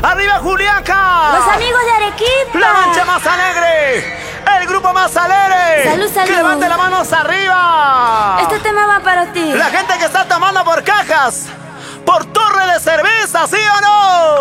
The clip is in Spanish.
¡Arriba Juliaca! Los amigos de Arequipa. ¡La mancha más alegre! ¡El grupo más alegre! Salud, salud. ¡Que levante las manos arriba! Este tema va para ti. La gente que está tomando por cajas, por torre de cerveza, ¿sí o no?